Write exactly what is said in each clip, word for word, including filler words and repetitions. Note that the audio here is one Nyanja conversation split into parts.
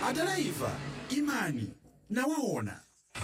Adaraiva, imani, nawaona.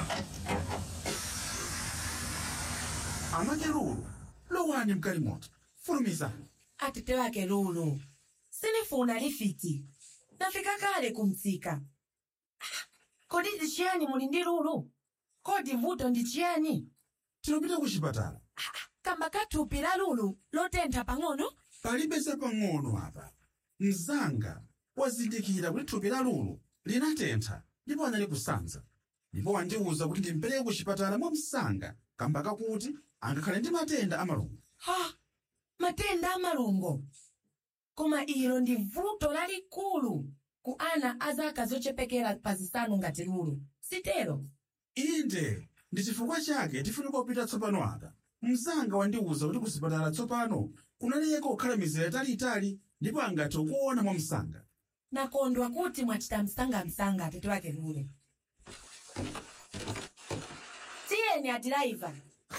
Amakeruru, lowani mkalimoto, furumizani. Atete wake Lulu, sinifuna lifiki. Nafika kale kumtsika. Kodi ndichiyani muli ndi Lulu? Kodi vuto ndichiyani? Tinopita kuchipatala. Kamba kathupi la Lulu lotentha pang'ono? Palibese pang'ono apa. Mzanga wazindikira kuti thupi la Lulu linatentha ndipo anali kusanza. Ndipo wandiwuza kuti ndimpereke kuchipatala mwa msanga kamba kakuti angakhale ndi matenda amalungo. Ha! Matenda amalungo. Koma ilo ndi vuto lalikulu ku ana azaka zochepekera pa zisanu ngati Lulu. Sitero? Inde, ndi chifukwa chake tifunika kupita tsopano apa. Mzanga wandiwuza kuti kuchipatala tsopano kunaleka kukhala mizere italiitali ndipo angathe kuona mwa msanga. Nakondwa kuti mwachita msanga-msanga atete wake Lulu. Tiyeni Adiraiva.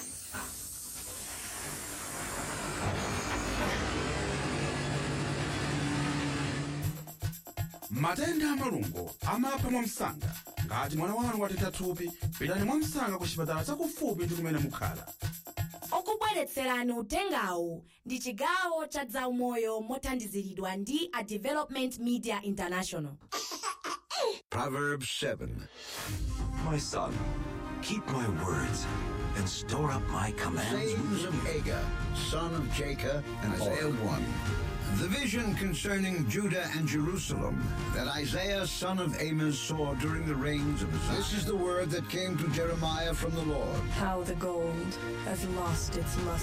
Matenda amalungo amapha mwa msanga. Ngati mwana wanu watentha thupi, pitani mwa msanga ku chipatala chakufupi ndi kumene mukhala. Okubweretserani utengawu ndi chigawo cha zaumoyo mothandiziridwa ndi a Development Media International. Proverbs seven. My son, keep my words and store up my commands. Sayings of Hagar, son of Jacob, and Isaiah one. The vision concerning Judah and Jerusalem that Isaiah, son of Amos, saw during the reigns of Uzziah. This is the word that came to Jeremiah from the Lord. How the gold has lost its luster.